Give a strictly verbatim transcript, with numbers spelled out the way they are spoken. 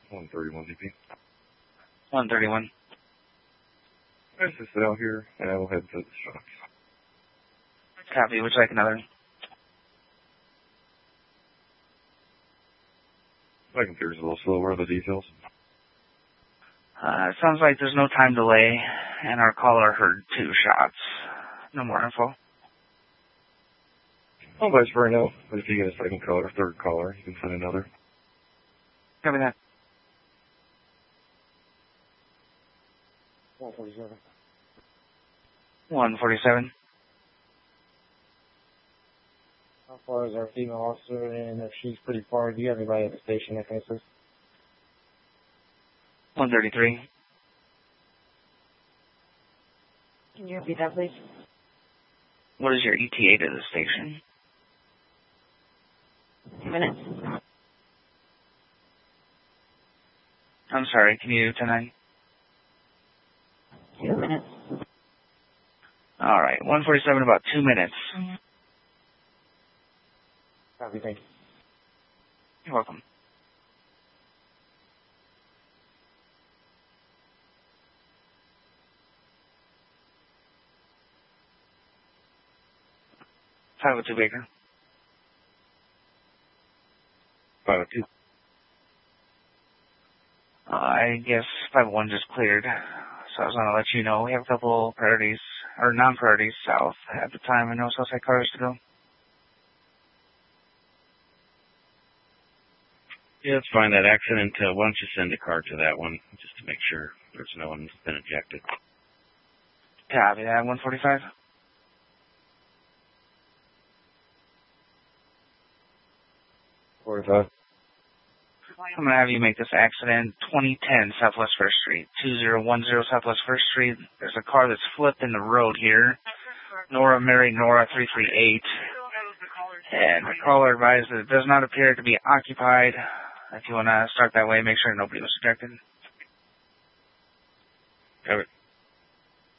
one thirty-one D P. one thirty-one. Let's just sit out here, and I will head to the shots. Copy. Would you like another? My computer's a little slow. What are the details? Uh, it sounds like there's no time delay, and our caller heard two shots. No more info. Oh, vice for now. But if you get a second caller, third caller, you can send another. Copy that. one forty-seven. one forty-seven. How far is our female officer, and if she's pretty far, do you have anybody at the station that can assist? one thirty-three. Can you repeat that, please? What is your E T A to the station? Two minutes. I'm sorry, can you ten nine? Two minutes. All right, one forty-seven, about two minutes. Mm-hmm. Copy, thank you. You're welcome. five oh two Baker. five oh two. Uh, I guess five oh one just cleared, so I was going to let you know. We have a couple priorities, or non-priorities south at the time, and no Southside cars to go. Yeah, it's fine. That accident, uh, why don't you send a car to that one, just to make sure there's no one's been ejected. Copy that, one forty-five. forty-five. I'm going to have you make this accident twenty ten Southwest first Street, two zero one zero Southwest first Street. There's a car that's flipped in the road here. Nora Mary Nora three three eight. And the caller advised that it does not appear to be occupied. If you want to start that way, make sure nobody was ejected. Got it.